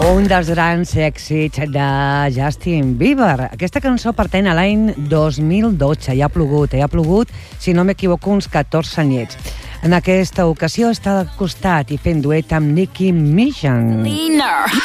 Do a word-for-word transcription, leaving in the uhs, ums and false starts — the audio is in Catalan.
Un dels grans èxits de Justin Bieber. Aquesta cançó pertany a l'any dos mil dotze. Ja ha plogut, ja ha plogut, si no m'equivoco, uns catorze anyets. En aquesta ocasió està al costat i fent duet amb Nicki Minaj.